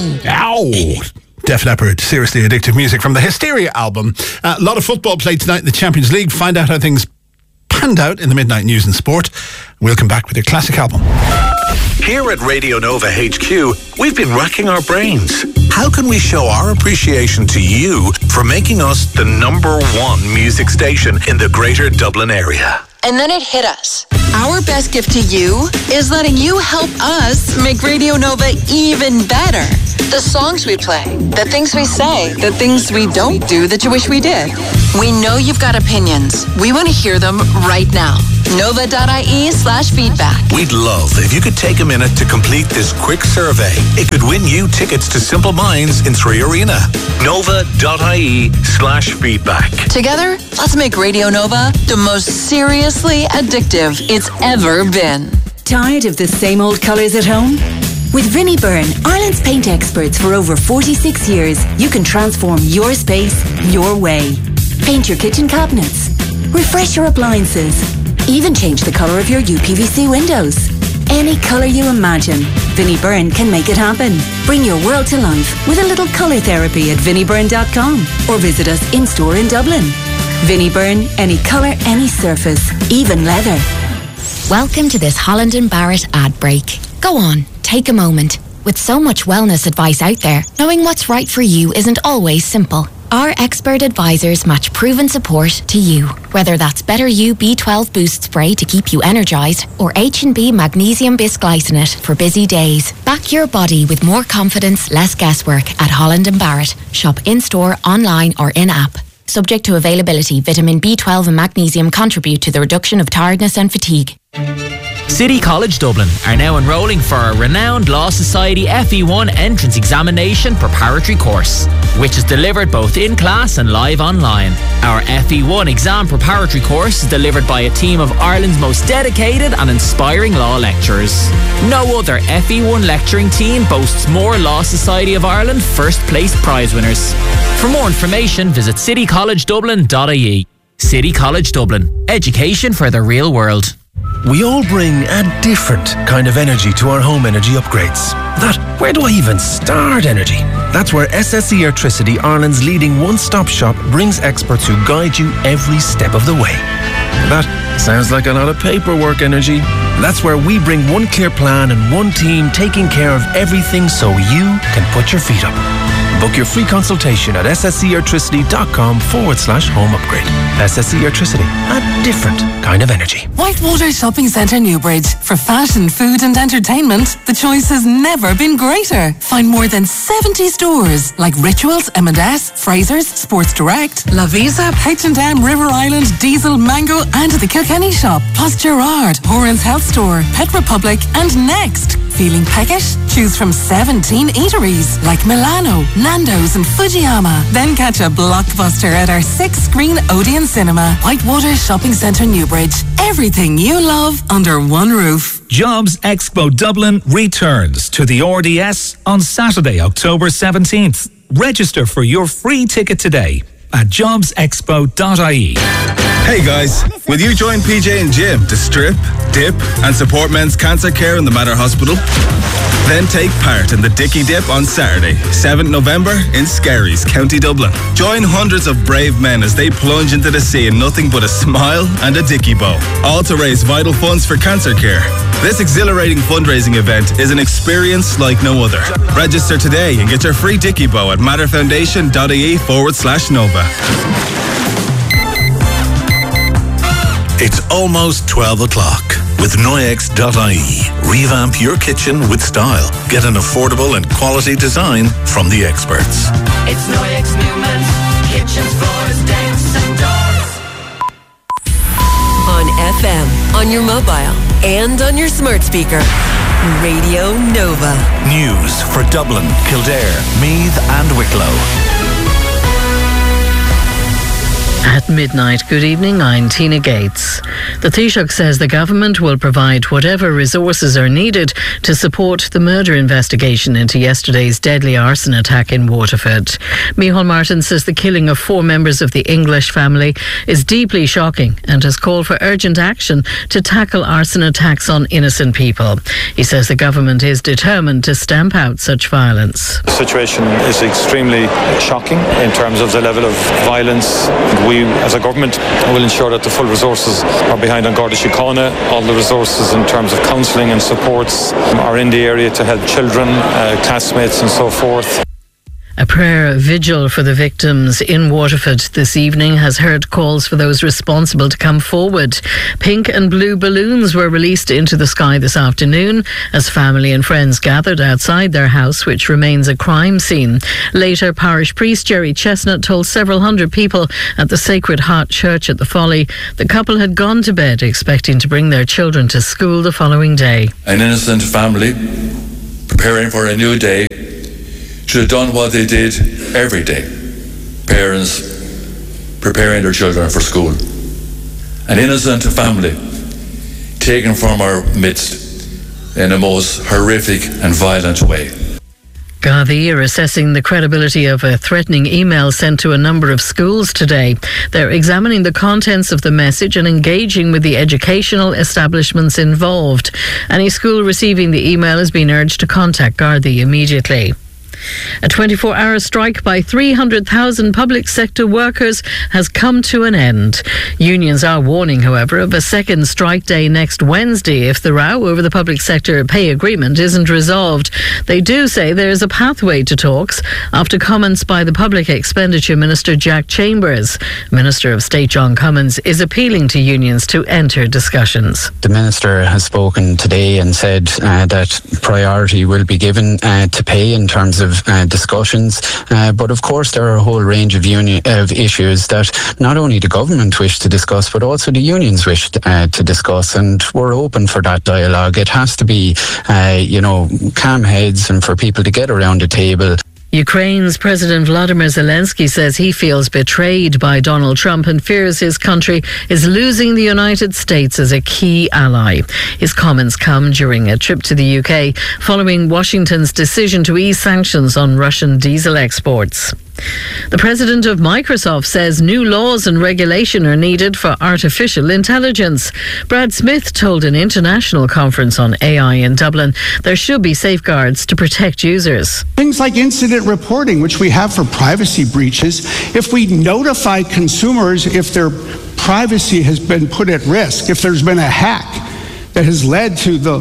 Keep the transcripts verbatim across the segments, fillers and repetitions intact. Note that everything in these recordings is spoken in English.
Ow! Def Leppard, seriously addictive music from the Hysteria album. Uh, a lot of football played tonight in the Champions League. Find out how things panned out in the Midnight News and Sport. We'll come back with your classic album. Here at Radio Nova H Q, we've been racking our brains. How can we show our appreciation to you for making us the number one music station in the Greater Dublin area? And then it hit us. Our best gift to you is letting you help us make Radio Nova even better. The songs we play, the things we say, the things we don't do that you wish we did. We know you've got opinions. We want to hear them right now. Nova.ie slash feedback. We'd love if you could take a minute to complete this quick survey. It could win you tickets to Simple Minds in Three Arena. Nova.ie slash feedback. Together, let's make Radio Nova the most seriously addictive it's ever been. Tired of the same old colours at home? With Vinnie Byrne, Ireland's paint experts for over forty-six years, you can transform your space your way. Paint your kitchen cabinets, refresh your appliances, even change the colour of your U P V C windows. Any colour you imagine, Vinnie Byrne can make it happen. Bring your world to life with a little colour therapy at vinnie byrne dot com or visit us in-store in Dublin. Vinnie Byrne, any colour, any surface, even leather. Welcome to this Holland and Barrett ad break. Go on, take a moment. With so much wellness advice out there, knowing what's right for you isn't always simple. Our expert advisors match proven support to you. Whether that's Better You B twelve Boost Spray to keep you energised or H and B Magnesium Bisglycinate for busy days. Back your body with more confidence, less guesswork at Holland and Barrett. Shop in-store, online or in-app. Subject to availability, vitamin B twelve and magnesium contribute to the reduction of tiredness and fatigue. City College Dublin are now enrolling for a renowned Law Society F E one entrance examination preparatory course, which is delivered both in class and live online. Our F E one exam preparatory course is delivered by a team of Ireland's most dedicated and inspiring law lecturers. No other F E one lecturing team boasts more Law Society of Ireland first place prize winners. For more information, visit city college dublin dot I E. City College Dublin. Education for the real world. We all bring a different kind of energy to our home energy upgrades. That where do I even start energy? That's where S S E Airtricity, Ireland's leading one-stop shop, brings experts who guide you every step of the way. That sounds like a lot of paperwork energy. That's where we bring one clear plan and one team taking care of everything so you can put your feet up. Book your free consultation at sscertricity.com forward slash home upgrade. S S E Airtricity, a different kind of energy. Whitewater Shopping Centre Newbridge. For fashion, food and entertainment, the choice has never been greater. Find more than seventy stores like Rituals, M and S, Fraser's, Sports Direct, La Visa, H and M, River Island, Diesel, Mango and the Kilkenny Shop, plus Gerard, Horan's Health Store, Pet Republic and Next. Feeling peckish? Choose from seventeen eateries like Milano, Nando's and Fujiyama. Then catch a blockbuster at our six-screen Odeon Cinema. Whitewater Shopping Centre Newbridge. Everything you love under one roof. Jobs Expo Dublin returns to the R D S on Saturday, October seventeenth. Register for your free ticket today at jobs expo dot I E. Hey guys, will you join P J and Jim to strip, dip and support men's cancer care in the Mater Hospital? Then take part in the Dicky Dip on Saturday, seventh of November in Skerries, County Dublin. Join hundreds of brave men as they plunge into the sea in nothing but a smile and a Dicky bow, all to raise vital funds for cancer care. This exhilarating fundraising event is an experience like no other. Register today and get your free Dicky bow at matterfoundation.ie forward slash Nova. It's almost twelve o'clock. With Noyex dot I E, revamp your kitchen with style. Get an affordable and quality design from the experts. It's Noyex Newman, kitchens, floors, decks and doors. On F M, on your mobile, and on your smart speaker. Radio Nova. News for Dublin, Kildare, Meath and Wicklow. At midnight, good evening, I'm Tina Gates. The Taoiseach says the government will provide whatever resources are needed to support the murder investigation into yesterday's deadly arson attack in Waterford. Micheál Martin says the killing of four members of the English family is deeply shocking and has called for urgent action to tackle arson attacks on innocent people. He says the government is determined to stamp out such violence. The situation is extremely shocking in terms of the level of violence. We, as a government, will ensure that the full resources are behind An Garda Síochána. All the resources in terms of counselling and supports are in the area to help children, uh, classmates and so forth. A prayer vigil for the victims in Waterford this evening has heard calls for those responsible to come forward. Pink and blue balloons were released into the sky this afternoon as family and friends gathered outside their house, which remains a crime scene. Later, parish priest Jerry Chestnut told several hundred people at the Sacred Heart Church at the Folly the couple had gone to bed expecting to bring their children to school the following day. An innocent family preparing for a new day should have done what they did every day. Parents preparing their children for school. An innocent family taken from our midst in a most horrific and violent way. Gardaí are assessing the credibility of a threatening email sent to a number of schools today. They're examining the contents of the message and engaging with the educational establishments involved. Any school receiving the email has been urged to contact Gardaí immediately. A twenty-four hour strike by three hundred thousand public sector workers has come to an end. Unions are warning, however, of a second strike day next Wednesday if the row over the public sector pay agreement isn't resolved. They do say there is a pathway to talks after comments by the Public Expenditure Minister Jack Chambers. Minister of State John Cummins is appealing to unions to enter discussions. The Minister has spoken today and said uh, that priority will be given uh, to pay in terms of Uh, discussions, uh, but of course there are a whole range of union of issues that not only the government wish to discuss but also the unions wish to, uh, to discuss, and we're open for that dialogue. It has to be uh, you know calm heads and for people to get around the table. Ukraine's President Volodymyr Zelensky says he feels betrayed by Donald Trump and fears his country is losing the United States as a key ally. His comments come during a trip to the U K following Washington's decision to ease sanctions on Russian diesel exports. The president of Microsoft says new laws and regulation are needed for artificial intelligence. Brad Smith told an international conference on A I in Dublin there should be safeguards to protect users. Things like incident reporting, which we have for privacy breaches. If we notify consumers if their privacy has been put at risk, if there's been a hack that has led to the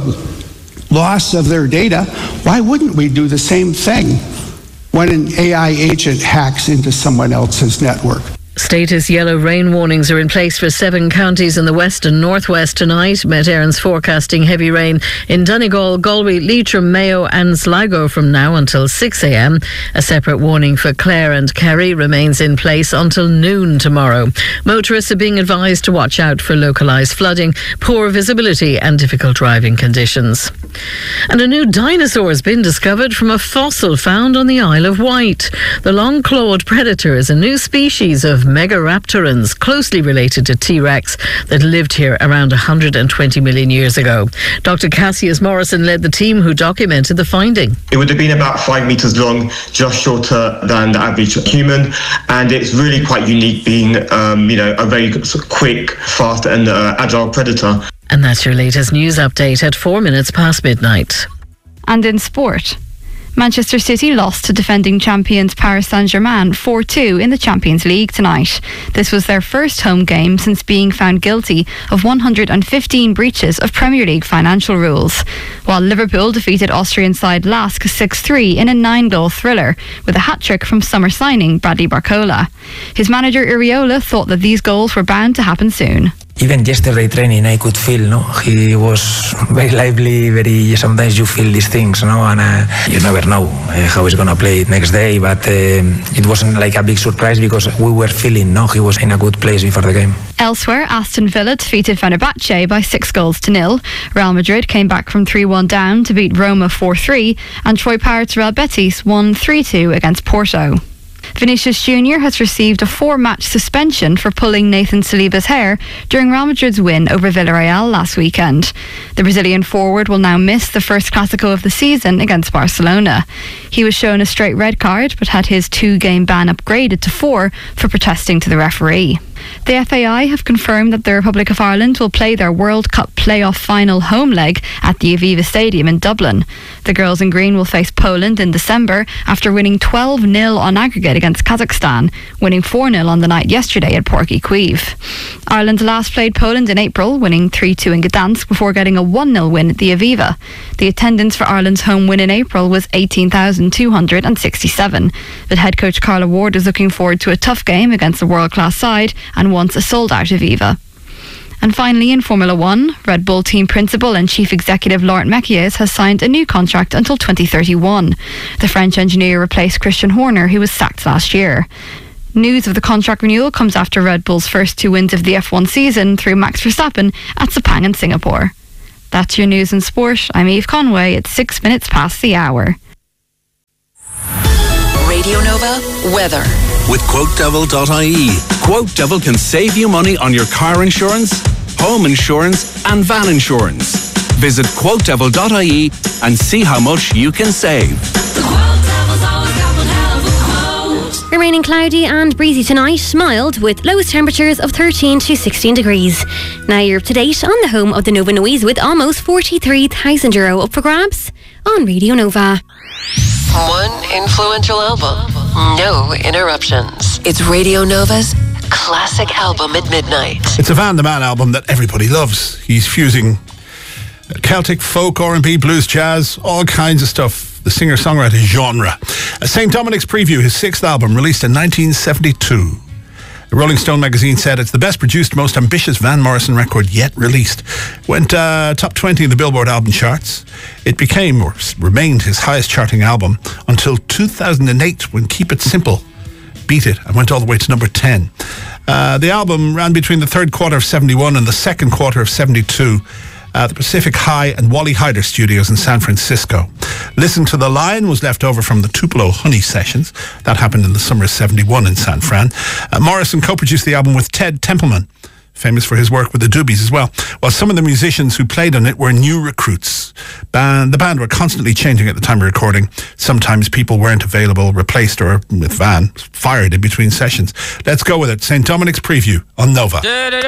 loss of their data, why wouldn't we do the same thing when an A I agent hacks into someone else's network? Status yellow rain warnings are in place for seven counties in the west and northwest tonight. Met Éireann's forecasting heavy rain in Donegal, Galway, Leitrim, Mayo and Sligo from now until six a.m. A separate warning for Clare and Kerry remains in place until noon tomorrow. Motorists are being advised to watch out for localised flooding, poor visibility and difficult driving conditions. And a new dinosaur has been discovered from a fossil found on the Isle of Wight. The long-clawed predator is a new species of Megaraptorans, closely related to T-Rex, that lived here around one hundred twenty million years ago. Doctor Cassius Morrison led the team who documented the finding. It would have been about five metres long, just shorter than the average human, and it's really quite unique being, um, you know, a very sort of quick, fast and uh, agile predator. And that's your latest news update at four minutes past midnight. And in sport, Manchester City lost to defending champions Paris Saint-Germain four two in the Champions League tonight. This was their first home game since being found guilty of one hundred fifteen breaches of Premier League financial rules, while Liverpool defeated Austrian side Lask six three in a nine-goal thriller with a hat-trick from summer signing Bradley Barcola. His manager Iriola thought that these goals were bound to happen soon. Even yesterday training, I could feel, no, he was very lively, very, sometimes you feel these things, no, and uh, you never know uh, how he's going to play it next day, but uh, it wasn't like a big surprise because we were feeling, no, he was in a good place before the game. Elsewhere, Aston Villa defeated Fenerbahce by six goals to nil. Real Madrid came back from three one down to beat Roma four three, and Troy Pirates Real Betis won three two against Porto. Vinicius Junior has received a four-match suspension for pulling Nathan Saliba's hair during Real Madrid's win over Villarreal last weekend. The Brazilian forward will now miss the first Clásico of the season against Barcelona. He was shown a straight red card but had his two-game ban upgraded to four for protesting to the referee. The F A I have confirmed that the Republic of Ireland will play their World Cup playoff final home leg at the Aviva Stadium in Dublin. The girls in green will face Poland in December after winning twelve nil on aggregate against Kazakhstan, winning four nil on the night yesterday at Porky Queeve. Ireland last played Poland in April, winning three two in Gdansk before getting a one nil win at the Aviva. The attendance for Ireland's home win in April was eighteen thousand two hundred sixty-seven. But head coach Carla Ward is looking forward to a tough game against a world-class side and wants a sold-out Aviva. And finally, in Formula One, Red Bull team principal and chief executive Laurent Mekies has signed a new contract until twenty thirty-one. The French engineer replaced Christian Horner, who was sacked last year. News of the contract renewal comes after Red Bull's first two wins of the F one season through Max Verstappen at Sepang in Singapore. That's your news and sport. I'm Eve Conway. It's six minutes past the hour. Radio Nova weather. With quote devil dot I E. Quote Devil can save you money on your car insurance, home insurance and van insurance. Visit quote devil dot I E and see how much you can save. Remaining cloudy and breezy tonight, mild with lowest temperatures of thirteen to sixteen degrees. Now you're up to date on the home of the Nova Noise with almost forty-three thousand euro up for grabs on Radio Nova. One influential album, no interruptions. It's Radio Nova's classic album at midnight. It's a Van de Man album that everybody loves. He's fusing Celtic, folk, R and B, blues, jazz, all kinds of stuff. The singer-songwriter genre. Saint Dominic's Preview, his sixth album, released in nineteen seventy-two. The Rolling Stone magazine said it's the best produced, most ambitious Van Morrison record yet released. Went uh, top twenty in the Billboard album charts. It became, or remained, his highest charting album until two thousand eight, when Keep It Simple beat it and went all the way to number ten. Uh, the album ran between the third quarter of seventy-one and the second quarter of seventy-two. Uh, the Pacific High and Wally Hyder studios in San Francisco. Listen to the Lion was left over from the Tupelo Honey sessions. That happened in the summer of seventy-one in San Fran. Uh, Morrison co-produced the album with Ted Templeman, famous for his work with the Doobies as well. While some of the musicians who played on it were new recruits. Band, the band were constantly changing at the time of recording. Sometimes people weren't available, replaced, or with Van, fired in between sessions. Let's go with it. Saint Dominic's Preview on Nova.